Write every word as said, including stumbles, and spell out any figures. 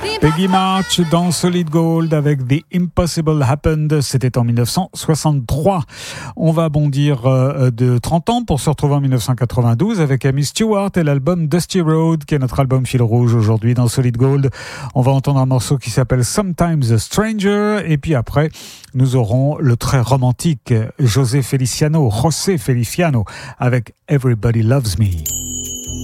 Peggy March dans Solid Gold avec The Impossible Happened, c'était en dix-neuf cent soixante-trois. On va bondir euh, de trente ans pour se retrouver en dix-neuf cent quatre-vingt-douze avec Amy Stewart et l'album Dusty Road qui est notre album fil rouge aujourd'hui dans Solid Gold. On va entendre un morceau qui s'appelle Sometimes a Stranger et puis après nous aurons le très romantique José Feliciano, José Feliciano avec Everybody Loves Me.